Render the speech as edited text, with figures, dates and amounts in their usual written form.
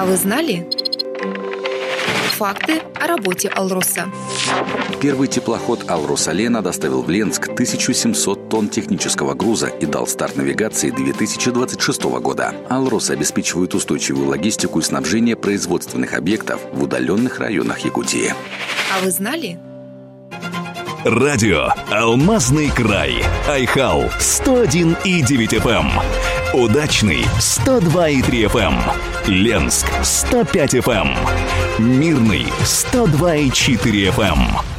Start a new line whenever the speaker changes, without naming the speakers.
А вы знали? Факты о работе «Алроса».
Первый теплоход «Алрос-Алена» доставил в Ленск 1700 тонн технического груза и дал старт навигации 2026 года. «Алрос» обеспечивает устойчивую логистику и снабжение производственных объектов в удаленных районах Якутии.
А вы знали?
Радио «Алмазный край». Айхау 101,9 FM. Удачный 102,3 FM. Ленск 105 FM. Мирный 102,4 FM.